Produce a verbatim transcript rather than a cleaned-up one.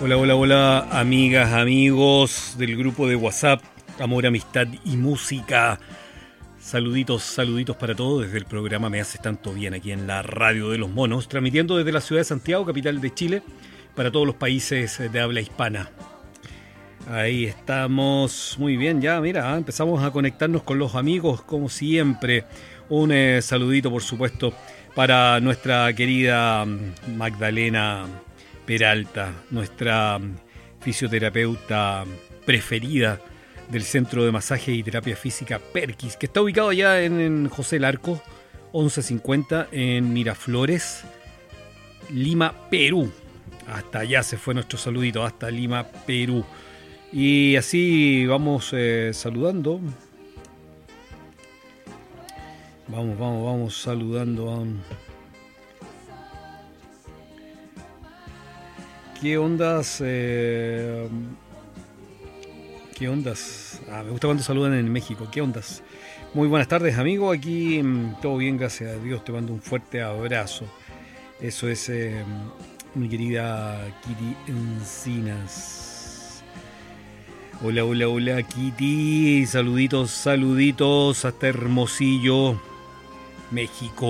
Hola, hola, hola, amigas, amigos del grupo de WhatsApp Amor, Amistad y Música. Saluditos, saluditos para todos desde el programa Me Haces Tanto Bien aquí en la Radio de los Monos, transmitiendo desde la ciudad de Santiago, capital de Chile, para todos los países de habla hispana. Ahí estamos, muy bien, ya mira, empezamos a conectarnos con los amigos como siempre. Un eh, saludito, por supuesto, para nuestra querida Magdalena Peralta, nuestra fisioterapeuta preferida del Centro de Masaje y Terapia Física Perkis, que está ubicado allá en, en José Larco, once cincuenta, en Miraflores, Lima, Perú. Hasta allá se fue nuestro saludito, hasta Lima, Perú. Y así vamos eh, saludando. Vamos, vamos, vamos saludando a un... ¿Qué ondas? Eh, ¿Qué ondas? Ah, me gusta cuando saludan en México. ¿Qué ondas? Muy buenas tardes, amigo. Aquí todo bien, gracias a Dios. Te mando un fuerte abrazo. Eso es eh, mi querida Kitty Encinas. Hola, hola, hola, Kitty. Saluditos, saluditos hasta Hermosillo, México.